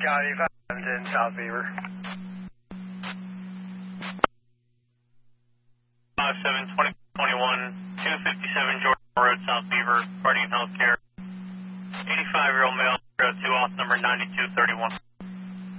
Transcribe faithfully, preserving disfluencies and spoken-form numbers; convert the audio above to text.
County, five ten South Beaver. five seven twenty twenty-one, two fifty-seven Georgia Road, South Beaver, Guardian Healthcare. eighty-five-year-old male, two off number ninety-two thirty-one.